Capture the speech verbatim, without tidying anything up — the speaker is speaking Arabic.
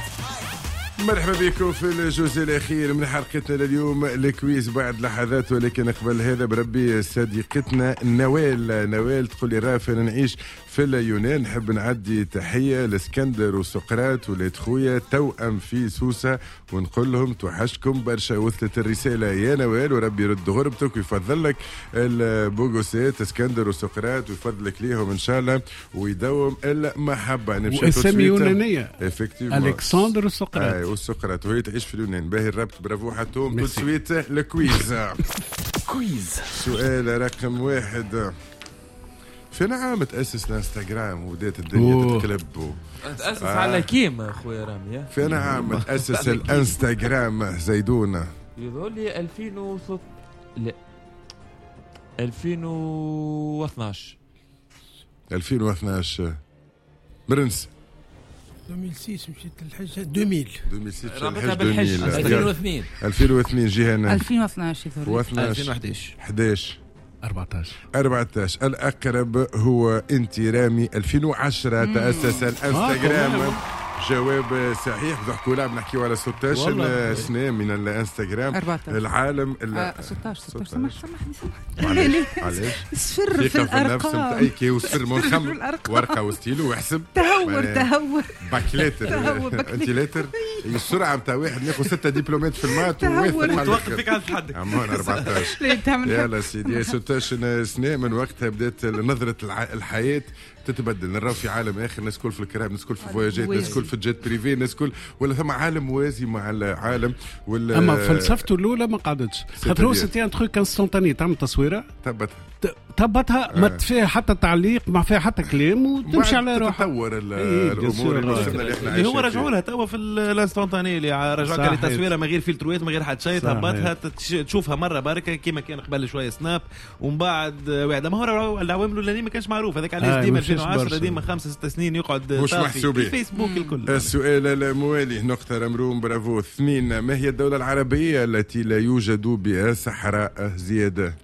مرحبا بكم في الجزء الأخير من حلقتنا لليوم الكويز بعد لحظات، ولكن قبل هذا بربي صديقتنا نوال نوال تقول لي راه فين نعيش في اليونان. نحب نعدي تحية لاسكندر وسقراط ولاد خويا توأم في سوسة ونقول لهم توحشكم برشا. وصلت الرسالة يا نوال وربي يرد غربتك ويفضل لك البوغوسات اسكندر وسقراط ويفضلك ليهم إن شاء الله ويدوم المحبة. واسامي يونانية افكتيفمون الكسندر وسقراط والسقراط وهي تعيش في اليونان. باهي الربط برافو حتوم. تو سويت الكويز. كويز سؤال رقم واحد. فين عام تأسس الانستغرام وبدات الدنيا تتقلب؟ تأسس آه. على كيما اخويا رامي. فين عام تأسس الانستغرام زيدونة؟ يقول لي ألفين وستة لا ألفين واثناش ألفين واثناش برنس. ألفين وستة مشيت للحج ألفين ألفين وستة رابطها بالحج. ألفين واثنين ألفين واثنين جهنا ألفين واثناش ألفين وإحداش إحداش أربعتاش أربعتاش. الأقرب هو أنت رامي. ألفين وعشرة تأسس الانستغرام. جواب صحيح. ضحكوا لا بنحكيو على ستة عشر سنة من الانستغرام. أربعتاشر. العالم آه ستة عشر ستة عشر سمح سمحني سمحني علاش السر في الأرقام أي كي والسر منخم ورقة وستيلو وحسب تهور تهور باكليتر أنت لاتر السرعة متاع واحد ناخذ ستة دبلومات في المات وتوقف فيك على الحد عمان أربعتاش. يلا سيدي ستة عشر سنة من وقتها بدأت نظرة الحياة تتبدل. نراو في عالم اخر، الناس كل في الكرام، الناس كل في فواياجات، الناس كل في الجيت بريفي، الناس كل ولا ثم عالم موازي مع العالم. ولا اما فلسفته الاولى ما قعدتش خاطر هو سيتي ان تروك انستونتاني تعمل تصويره تبتها تبتها آه. ما فيها حتى تعليق ما فيها حتى كلام وتمشي على روحها. تطور الامور اللي احنا اللي هو رجعوا لها توا في الانستونتاني اللي رجعوا لها تصويره من غير فلتروات من غير حتى شيء. تهبطها تشوفها مره بركه كيما كان قبل شويه سناب ومن بعد واحد. ما هو العوامل الاولانيه ما كانش معروف هذاك علاش ديما ألفين وعشرة ديما خمسة ستة سنين يقعد مش محسوبين فيسبوك الكل. السؤال الموالي نقطة رمروم برافو. اثنين. ما هي الدولة العربية التي لا يوجد بها صحراء زيادة؟